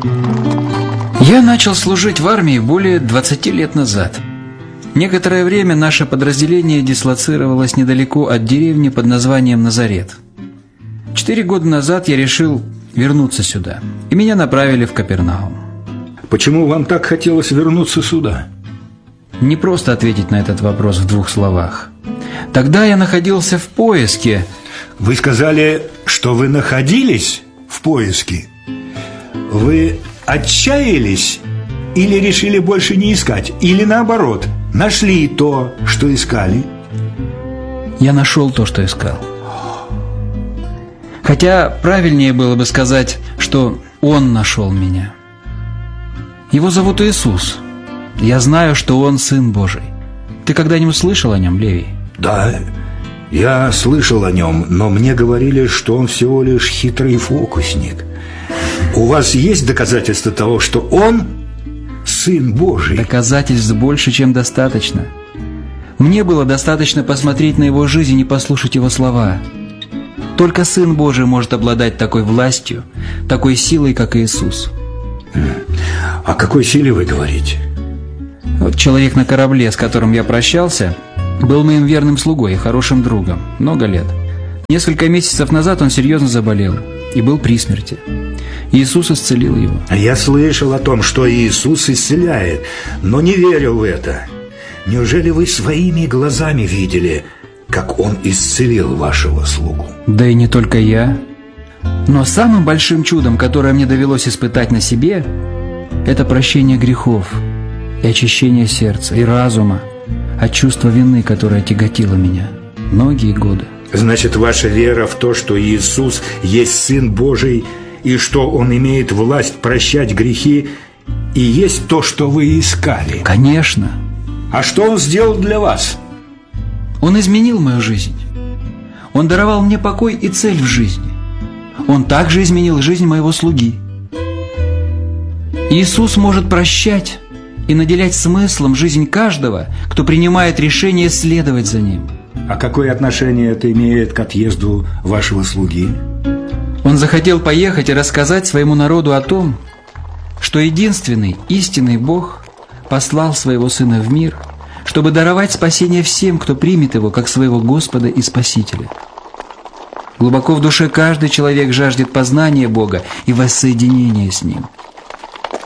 Я начал служить в армии более 20 лет назад. Некоторое время наше подразделение дислоцировалось недалеко от деревни под названием Назарет. 4 года назад я решил вернуться сюда, и меня направили в Капернаум. Почему вам так хотелось вернуться сюда? Не просто ответить на этот вопрос в 2 словах. Тогда я находился в поиске. Вы сказали, что вы находились в поиске? Вы отчаялись или решили больше не искать? Или наоборот, нашли то, что искали? Я нашел то, что искал. Хотя правильнее было бы сказать, что Он нашел меня. Его зовут Иисус. Я знаю, что Он Сын Божий. Ты когда-нибудь слышал о Нем, Левий? Да, я слышал о Нем, но мне говорили, что Он всего лишь хитрый фокусник. У вас есть доказательства того, что Он Сын Божий? Доказательств больше, чем достаточно. Мне было достаточно посмотреть на Его жизнь и послушать Его слова. Только Сын Божий может обладать такой властью, такой силой, как Иисус. О какой силе вы говорите? Вот человек на корабле, с которым я прощался, был моим верным слугой и хорошим другом. Много лет. Несколько месяцев назад он серьезно заболел и был при смерти. Иисус исцелил его. Я слышал о том, что Иисус исцеляет, но не верил в это. Неужели вы своими глазами видели, как Он исцелил вашего слугу? Да и не только я. Но самым большим чудом, которое мне довелось испытать на себе, это прощение грехов и очищение сердца и разума от чувства вины, которое тяготило меня многие годы. Значит, ваша вера в то, что Иисус есть Сын Божий и что Он имеет власть прощать грехи, и есть то, что вы искали? Конечно. А что Он сделал для вас? Он изменил мою жизнь. Он даровал мне покой и цель в жизни. Он также изменил жизнь моего слуги. Иисус может прощать и наделять смыслом жизнь каждого, кто принимает решение следовать за Ним. А какое отношение это имеет к отъезду вашего слуги? Он захотел поехать и рассказать своему народу о том, что единственный истинный Бог послал своего Сына в мир, чтобы даровать спасение всем, кто примет Его как своего Господа и Спасителя. Глубоко в душе каждый человек жаждет познания Бога и воссоединения с Ним.